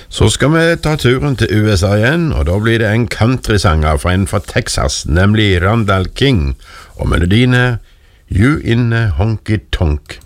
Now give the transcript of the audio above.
Så skal vi ta turen til USA igjen, og da blir det en countrysanger fra Texas, nemlig Randall King, og melodien er You in a Honky Tonk.